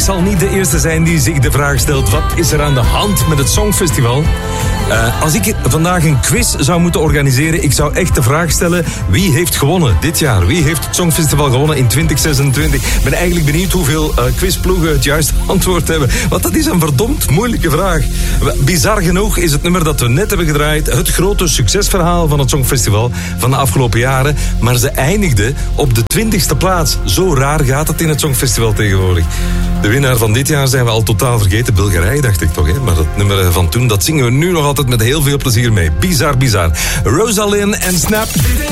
zal niet de eerste zijn die zich de vraag stelt: wat is er aan de hand met het Songfestival? Als ik vandaag een quiz zou moeten organiseren, ik zou echt de vraag stellen: wie heeft gewonnen dit jaar? Wie heeft het Songfestival gewonnen in 2026? Ik ben eigenlijk benieuwd hoeveel quizploegen het juiste antwoord hebben. Want dat is een verdomd moeilijke vraag. Bizar genoeg is het nummer dat we net hebben gedraaid het grote succesverhaal van het Songfestival van de afgelopen jaren. Maar ze eindigde op de 20e plaats. Zo raar gaat het in het Songfestival tegenwoordig. De winnaar van dit jaar zijn we al totaal vergeten. Bulgarije, dacht ik toch, hè? Maar dat nummer van toen, dat zingen we nu nog altijd met heel veel plezier mee. Bizar, bizar. Rosalind en Snap.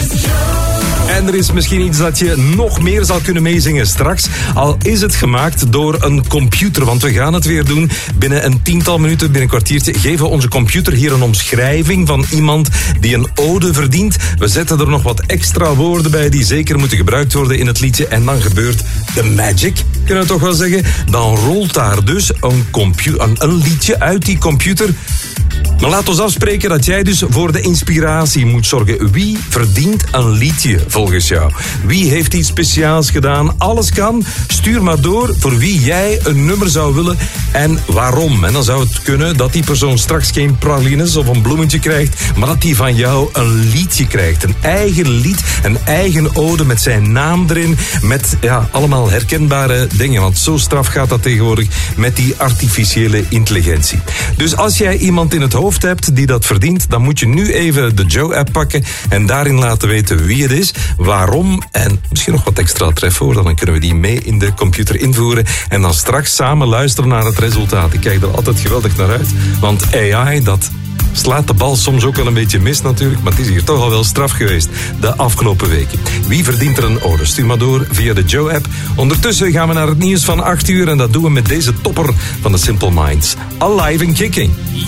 En er is misschien iets dat je nog meer zal kunnen meezingen straks. Al is het gemaakt door een computer. Want we gaan het weer doen. Binnen een 10-tal minuten, binnen een kwartiertje, geven we onze computer hier een omschrijving van iemand die een ode verdient. We zetten er nog wat extra woorden bij die zeker moeten gebruikt worden in het liedje. En dan gebeurt de magic, kunnen we toch wel zeggen. Dan rolt daar dus een liedje uit die computer. Maar laat ons afspreken dat jij dus voor de inspiratie moet zorgen. Wie verdient een liedje volgens jou? Wie heeft iets speciaals gedaan? Alles kan. Stuur maar door voor wie jij een nummer zou willen en waarom. En dan zou het kunnen dat die persoon straks geen pralines of een bloemetje krijgt, maar dat die van jou een liedje krijgt. Een eigen lied, een eigen ode met zijn naam erin. Met allemaal herkenbare dingen. Want zo straf gaat dat tegenwoordig met die artificiële intelligentie. Dus als jij iemand in het hoofd hebt die dat verdient, dan moet je nu even de Joe-app pakken en daarin laten weten wie het is, waarom en misschien nog wat extra treffen, dan kunnen we die mee in de computer invoeren en dan straks samen luisteren naar het resultaat. Ik kijk er altijd geweldig naar uit, want AI, dat slaat de bal soms ook wel een beetje mis natuurlijk, maar het is hier toch al wel straf geweest de afgelopen weken. Wie verdient er een ode? Stuur maar door via de Joe-app. Ondertussen gaan we naar het nieuws van 8 uur en dat doen we met deze topper van de Simple Minds. Alive and Kicking.